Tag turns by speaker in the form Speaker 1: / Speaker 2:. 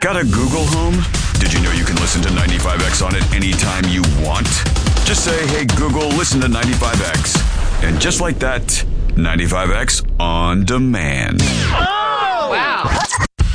Speaker 1: Got a Google Home? Did you know you can listen to 95X on it anytime you want? Just say, hey, Google, listen to 95X. And just like that, 95X on demand.
Speaker 2: Oh! Wow.